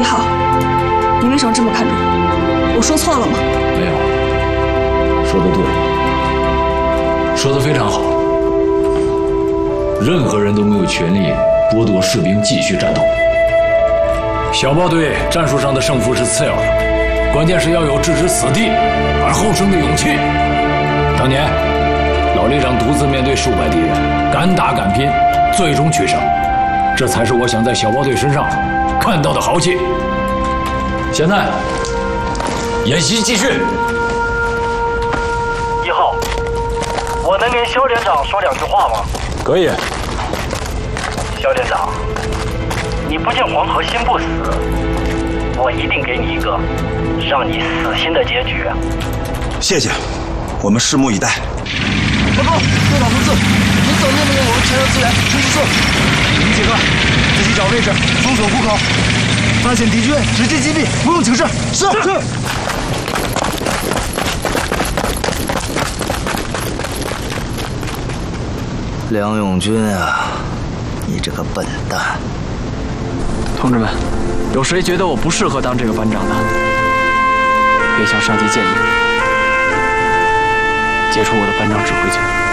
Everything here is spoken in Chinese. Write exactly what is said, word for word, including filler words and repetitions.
浩，你为什么这么看着我？我说错了吗？ 没有，说的对，说的非常好。任何人都没有权利剥夺士兵继续战斗。小豹队战术上的胜负是次要的，关键是要有置之死地而后生的勇气。当年老连长独自面对数百敌人，敢打敢拼，最终取胜，这才是我想在小豹队身上看到的豪气。现在演习继续。 一号，我能跟肖连长说两句话吗？ 可以。 肖连长，你不见黄河心不死，我一定给你一个让你死心的结局。 谢谢，我们拭目以待。 报告，队长同志，您总命令我们前游支援出击射。你们几个自己找位置，封锁虎口，发现敌军直接击毙，不用请示。是。是。 梁永军啊，你这个笨蛋！ 同志们，有谁觉得我不适合当这个班长的，可以向上级建议，解除我的班长指挥权。